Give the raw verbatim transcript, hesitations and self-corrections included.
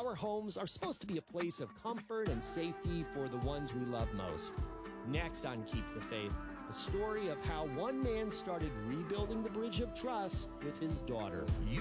Our homes are supposed to be a place of comfort and safety for the ones we love most. Next on Keep the Faith, a story of how one man started rebuilding the bridge of trust with his daughter.